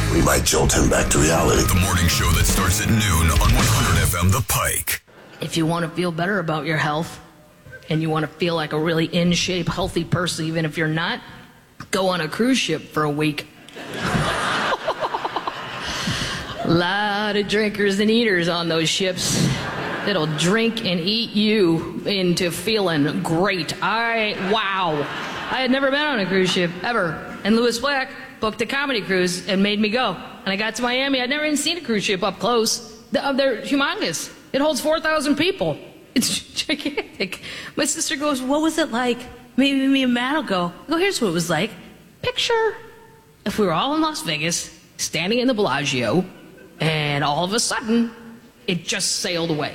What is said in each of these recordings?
We might jolt him back to reality. The morning show that starts at noon on 100 FM The Pike. If you want to feel better about your health and you want to feel like a really in shape, healthy person, even if you're not, go on a cruise ship for a week. A lot of drinkers and eaters on those ships. It'll drink and eat you into feeling great. Wow. I had never been on a cruise ship, ever. And Louis Black booked a comedy cruise and made me go. And I got to Miami. I'd never even seen a cruise ship up close. They're humongous. It holds 4,000 people. It's gigantic. My sister goes, what was it like? Maybe me and Matt will go. I go, here's what it was like. Picture if we were all in Las Vegas, standing in the Bellagio, and all of a sudden, it just sailed away.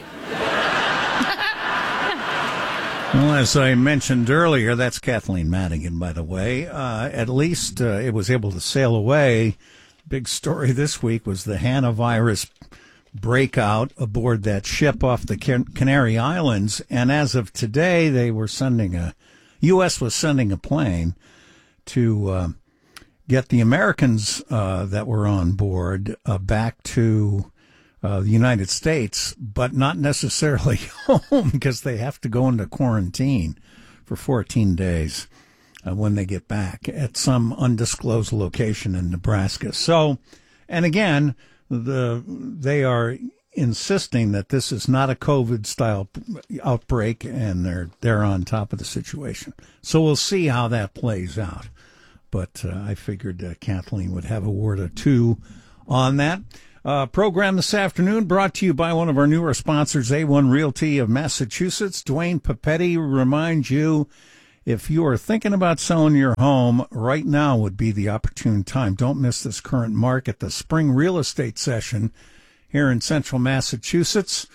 Well, as I mentioned earlier, that's Kathleen Madigan, by the way. At least it was able to sail away. Big story this week was the Hanavirus breakout aboard that ship off the Canary Islands. And as of today, they were U.S. was sending a plane to get the Americans that were on board back to the United States, but not necessarily home because they have to go into quarantine for 14 days when they get back at some undisclosed location in Nebraska. So, and again, they are insisting that this is not a COVID-style outbreak, and they're on top of the situation. So we'll see how that plays out. But I figured Kathleen would have a word or two on that. Program this afternoon brought to you by one of our newer sponsors, A1 Realty of Massachusetts. Dwayne Papetti reminds you, if you are thinking about selling your home, right now would be the opportune time. Don't miss this current market. The spring real estate session here in central Massachusetts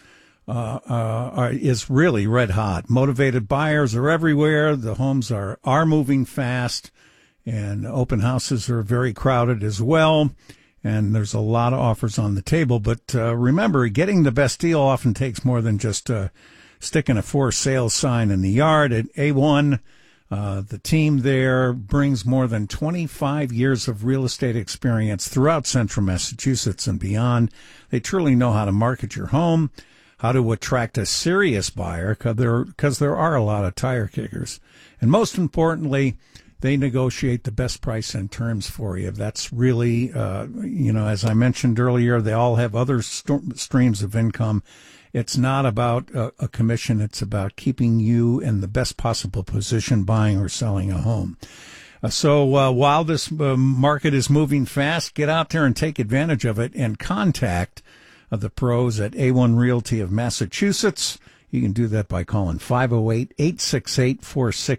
is really red hot. Motivated buyers are everywhere. The homes are moving fast, and open houses are very crowded as well. And there's a lot of offers on the table. But remember, getting the best deal often takes more than just sticking a for sale sign in the yard. At A1, the team there brings more than 25 years of real estate experience throughout central Massachusetts and beyond. They truly know how to market your home, how to attract a serious buyer, because there are a lot of tire kickers. And most importantly, they negotiate the best price and terms for you. That's really, as I mentioned earlier, they all have other streams of income. It's not about a commission. It's about keeping you in the best possible position buying or selling a home. So while this market is moving fast, get out there and take advantage of it and contact the pros at A1 Realty of Massachusetts. You can do that by calling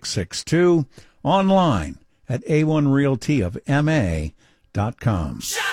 508-868-4662. Online at a1realtyofma.com.